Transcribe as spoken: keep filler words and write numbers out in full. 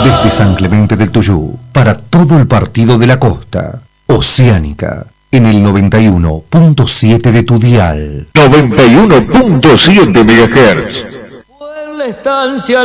Desde San Clemente del Tuyú, para todo el partido de la costa, Oceánica, en el noventa y uno punto siete de tu dial. noventa y uno punto siete megahertz. En la estancia